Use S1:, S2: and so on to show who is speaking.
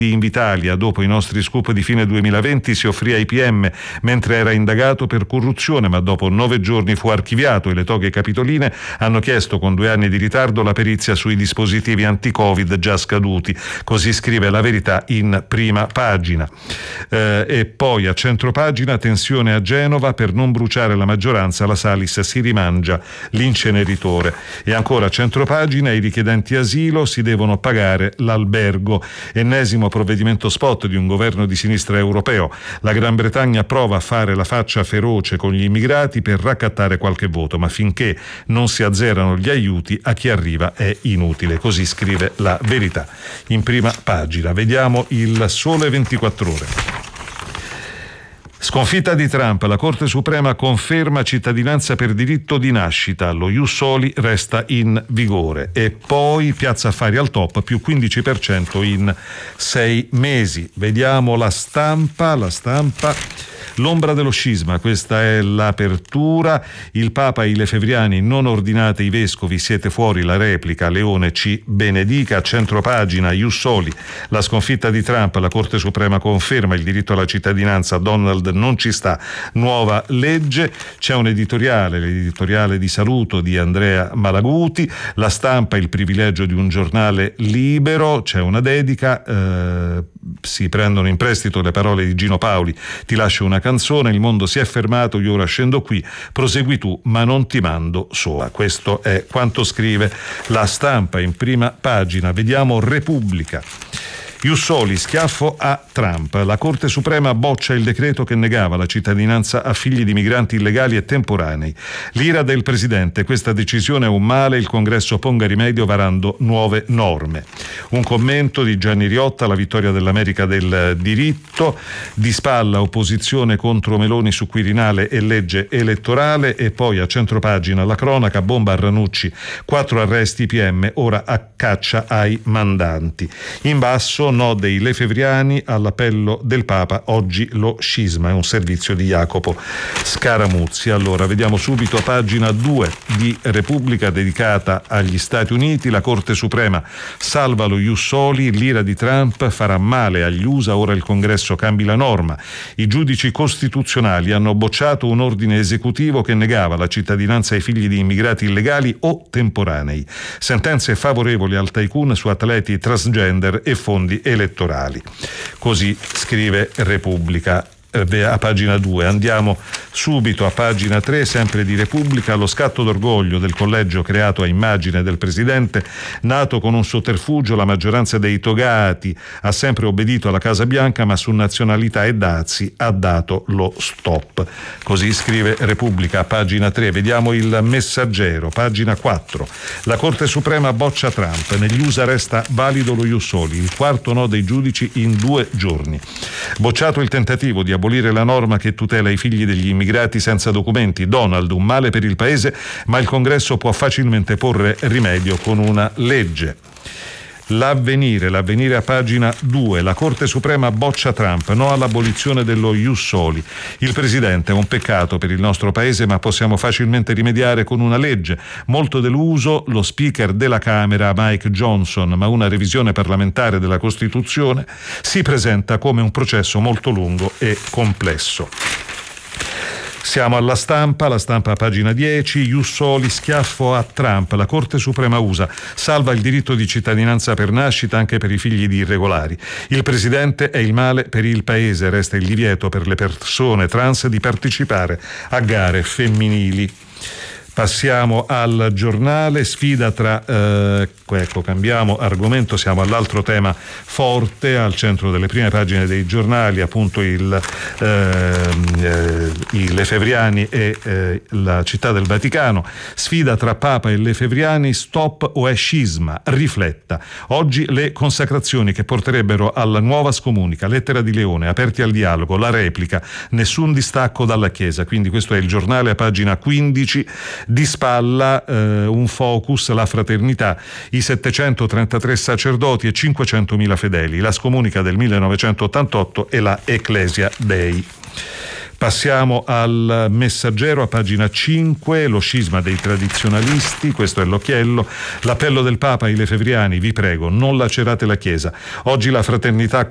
S1: di Invitalia, dopo i nostri scoop di fine 2020, si offrì ai PM mentre era indagato per corruzione, ma dopo 9 giorni fu archiviato e le toghe capitoline hanno chiesto con 2 anni di ritardo la perizia sui dispositivi anti-Covid già scaduti. Così scrive La Verità in prima pagina. E poi a centropagina, tensione a Genova, per non bruciare la maggioranza la Salis si rimangia l'inceneritore. E ancora a centropagina, i richiedenti asilo si devono pagare l'albergo. Ennesimo provvedimento spot di un governo di sinistra europeo. La Gran Bretagna prova a fare la faccia feroce con gli immigrati per raccattare qualche voto, ma finché non si azzerano gli aiuti a chi arriva è inutile. Così scrive La Verità in prima pagina. Vediamo il Sole 24 Ore. Sconfitta di Trump, la Corte Suprema conferma cittadinanza per diritto di nascita, lo Ius Soli resta in vigore. E poi Piazza Affari al top, più 15% in 6 mesi. Vediamo la stampa. L'ombra dello scisma, questa è l'apertura. Il Papa e i Lefebvriani: non ordinate i vescovi, siete fuori, la replica, Leone ci benedica. Centropagina, Ius Soli, la sconfitta di Trump, la Corte Suprema conferma il diritto alla cittadinanza, Donald non ci sta, nuova legge. C'è un editoriale, l'editoriale di saluto di Andrea Malaguti. La Stampa, il privilegio di un giornale libero, c'è una dedica, si prendono in prestito le parole di Gino Paoli: ti lascio una canzone, il mondo si è fermato, io ora scendo qui, prosegui tu ma non ti mando sola. Questo è quanto scrive La Stampa in prima pagina. Vediamo Repubblica. Ius Soli, schiaffo a Trump. La Corte Suprema boccia il decreto che negava la cittadinanza a figli di migranti illegali e temporanei. L'ira del Presidente: questa decisione è un male, il Congresso ponga rimedio varando nuove norme. Un commento di Gianni Riotta: la vittoria dell'America del diritto. Di spalla, opposizione contro Meloni su Quirinale e legge elettorale. E poi a centropagina la cronaca: bomba a Ranucci, 4 arresti PM, ora a caccia ai mandanti. In basso, no dei Lefebvriani all'appello del Papa, oggi lo scisma, è un servizio di Jacopo Scaramuzzi. Allora, vediamo subito a pagina 2 di Repubblica, dedicata agli Stati Uniti. La Corte Suprema salva lo Ius Soli, l'ira di Trump farà male agli USA, ora il Congresso cambi la norma. I giudici costituzionali hanno bocciato un ordine esecutivo che negava la cittadinanza ai figli di immigrati illegali o temporanei. Sentenze favorevoli al tycoon su atleti transgender e fondi elettorali. Così scrive Repubblica a pagina 2. Andiamo subito a pagina 3, sempre di Repubblica. Lo scatto d'orgoglio del collegio creato a immagine del Presidente, nato con un sotterfugio. La maggioranza dei togati ha sempre obbedito alla Casa Bianca, ma su nazionalità e dazi ha dato lo stop. Così scrive Repubblica a pagina 3. Vediamo il Messaggero, pagina 4. La Corte Suprema boccia Trump, negli USA resta valido lo Ius Soli, il quarto no dei giudici in 2 giorni. Bocciato il tentativo di abolire la norma che tutela i figli degli immigrati senza documenti. Donald, un male per il paese, ma il Congresso può facilmente porre rimedio con una legge. L'Avvenire a pagina 2. La Corte Suprema boccia Trump, no all'abolizione dello Ius Soli. Il Presidente: è un peccato per il nostro paese, ma possiamo facilmente rimediare con una legge. Molto deluso lo Speaker della Camera Mike Johnson, ma una revisione parlamentare della Costituzione si presenta come un processo molto lungo e complesso. Siamo alla Stampa, la Stampa a pagina 10. Ius Soli, schiaffo a Trump. La Corte Suprema USA salva il diritto di cittadinanza per nascita anche per i figli di irregolari. Il Presidente: è il male per il paese, resta il divieto per le persone trans di partecipare a gare femminili. Passiamo al Giornale, sfida tra cambiamo argomento, siamo all'altro tema forte, al centro delle prime pagine dei giornali, appunto i Lefebvriani e la Città del Vaticano. Sfida tra Papa e Lefebvriani, stop o è scisma? Rifletta. Oggi le consacrazioni che porterebbero alla nuova scomunica, lettera di Leone, aperti al dialogo, la replica, nessun distacco dalla Chiesa. Quindi questo è il Giornale a pagina 15. Di spalla un focus, la fraternità, i 733 sacerdoti e 500.000 fedeli, la scomunica del 1988 e la Ecclesia Dei. Passiamo al Messaggero a pagina 5, lo scisma dei tradizionalisti, questo è l'occhiello, l'appello del Papa ai Lefebvriani: vi prego, non lacerate la Chiesa. Oggi la fraternità